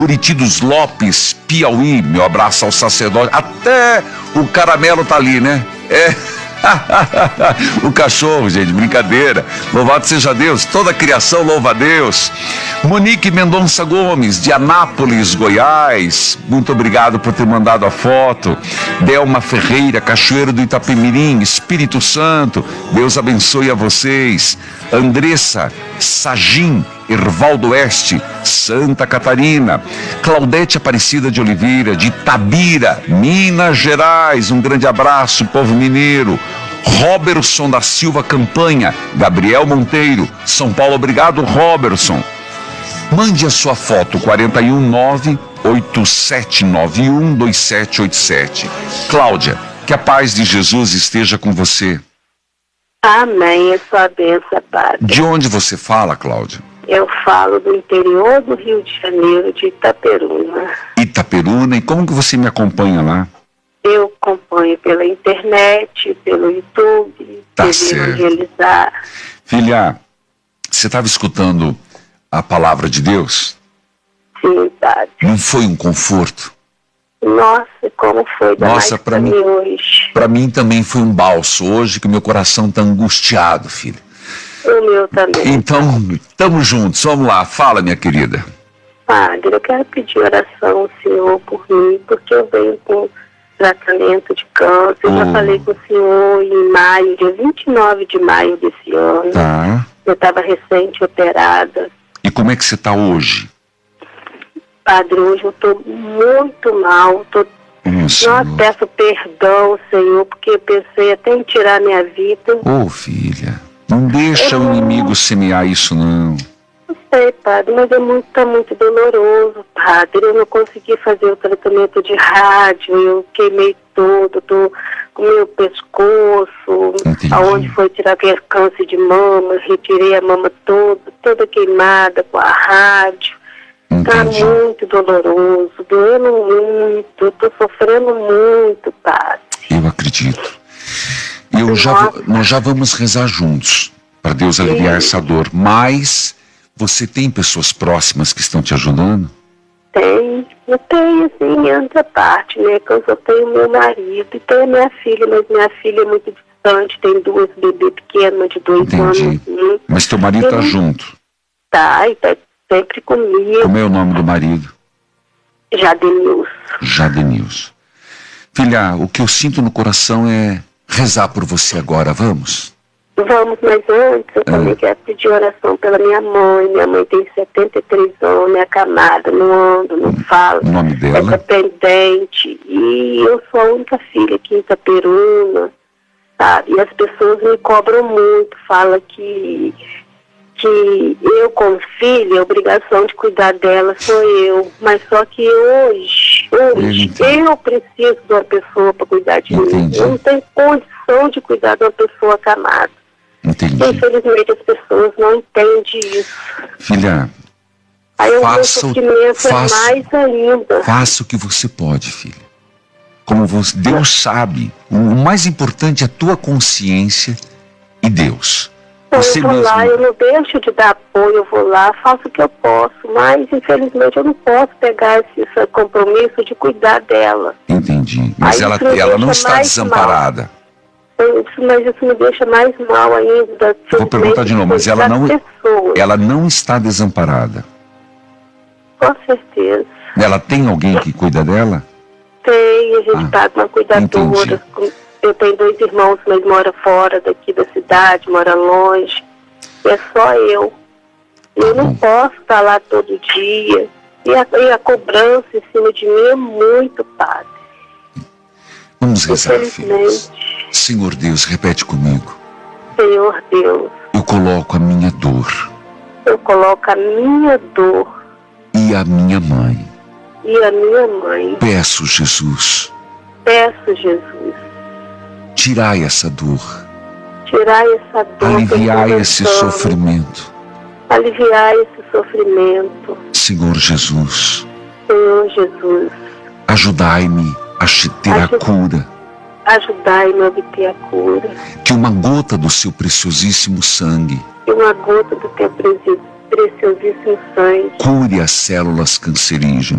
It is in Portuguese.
Buriti dos Lopes, Piauí. Meu abraço ao sacerdote. Até o caramelo tá ali, né? O cachorro, gente, brincadeira. Louvado seja Deus, toda a criação louva a Deus. Monique Mendonça Gomes, de Anápolis, Goiás, muito obrigado por ter mandado a foto. Delma Ferreira, Cachoeiro do Itapemirim, Espírito Santo, Deus abençoe a vocês. Andressa Sagim, Ervaldo Oeste, Santa Catarina. Claudete Aparecida de Oliveira, de Itabira, Minas Gerais, um grande abraço, povo mineiro. Roberson da Silva Campanha, Gabriel Monteiro, São Paulo, obrigado, Roberson. Mande a sua foto, 419-8791-2787. Cláudia, que a paz de Jesus esteja com você. Amém, é sua bênção, Padre. De onde você fala, Cláudia? Eu falo do interior do Rio de Janeiro, de Itaperuna. Itaperuna, e como que você me acompanha lá? Eu acompanho pela internet, pelo YouTube, Tá certo. Evangelizar. Filha, você estava escutando a palavra de Deus? Sim, Padre. Não foi um conforto? Nossa, como foi da Nossa, para mim hoje. Para mim também foi um balso hoje, que meu coração está angustiado, filha. O meu também. Então, estamos juntos, vamos lá, fala, minha querida. Padre, eu quero pedir oração ao Senhor por mim, porque eu venho com tratamento de câncer. Eu já falei com o Senhor em maio, dia 29 de maio desse ano. Tá. Eu estava recente operada. E como é que você está hoje? Padre, hoje eu estou muito mal. Nossa, peço perdão, Senhor, porque eu pensei até em tirar minha vida. Ô, filha, não deixa o inimigo semear isso, não. Não sei, Padre, mas tá muito doloroso, Padre. Eu não consegui fazer o tratamento de rádio, eu queimei todo, tô com o meu pescoço. Entendi. Aonde foi tirar aquele câncer de mama, retirei a mama toda queimada com a rádio. Tá muito doloroso, doendo muito, eu tô sofrendo muito, Padre. Eu acredito. Nós já vamos rezar juntos, para Deus aliviar essa dor, mas você tem pessoas próximas que estão te ajudando? Tem, eu tenho assim, em outra parte, né, que eu só tenho meu marido e tenho minha filha, mas minha filha é muito distante, tem 2 bebês pequenas de 2 anos. Assim. Mas teu marido tá junto? Tá, e tá sempre comigo. Como é o nome do marido? Jadenilson. Filha, o que eu sinto no coração é rezar por você agora, vamos? Vamos, mas antes eu também quero pedir oração pela minha mãe. Minha mãe tem 73 anos, é acamada, não anda, não fala. O nome dela? É dependente. E eu sou a única filha aqui em Itaperuna, sabe? E as pessoas me cobram muito, falam que eu, como filha, a obrigação de cuidar dela sou eu. Mas só que hoje eu preciso de uma pessoa para cuidar de mim. Eu não tenho condição de cuidar de uma pessoa acamada. Infelizmente as pessoas não entendem isso. Filha, aí o meu sofrimento é mais ainda. Faça o que você pode, filha. Como Deus sabe, o mais importante é a tua consciência e Deus. Eu vou lá, eu não deixo de dar apoio, eu vou lá, faço o que eu posso, mas infelizmente eu não posso pegar esse compromisso de cuidar dela. Entendi, mas ela não está desamparada. Mas isso me deixa mais mal ainda. Eu vou perguntar de novo, mas ela não está desamparada? Com certeza. Ela tem alguém que cuida dela? Tem, a gente paga uma cuidadora. Eu tenho 2 irmãos, mas mora fora daqui da cidade, mora longe. É só eu. Eu não posso estar lá todo dia. E a cobrança em cima de mim é muito, Padre. Vamos rezar, filhos. Senhor Deus, repete comigo. Senhor Deus. Eu coloco a minha dor. Eu coloco a minha dor. E a minha mãe. Peço, Jesus. Tirai essa dor. Aliviai esse sofrimento. Senhor Jesus. Ajudai-me a ter a cura. Ajudai-me a obter a cura. Que uma gota do seu preciosíssimo sangue. Que uma gota do teu preciosíssimo sangue. Cure as células cancerígenas.